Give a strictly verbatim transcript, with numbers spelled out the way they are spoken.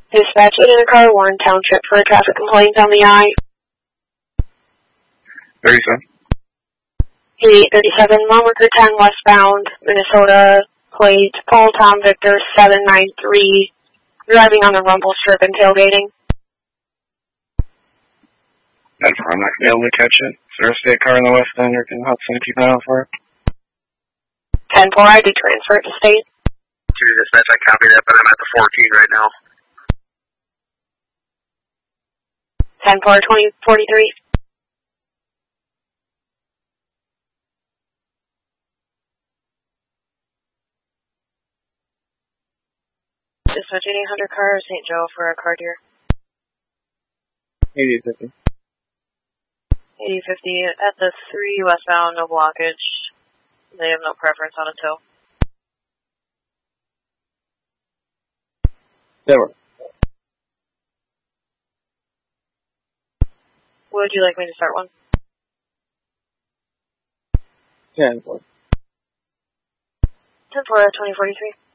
Dispatch in a car, Warren Township for a traffic complaint on the I. thirty-seven. eighty-eight thirty-seven, Longworker ten westbound, Minnesota, plate, Paul Tom Victor seven nine three, driving on the rumble strip and tailgating. That's where I'm not going to be able to catch it. Is there a state car in the west end or can Hudson keep an eye out for it? ten four, I D transfer to state. To dispatch, I copy that, but I'm at the fourteen right now. ten four, twenty forty-three. Dispatch eighteen hundred car, Saint Joe for a car deer. eighty fifty. eighty fifty at the three westbound, no blockage. They have no preference on a tow. Never. Would you like me to start one? ten four. ten four, twenty forty-three.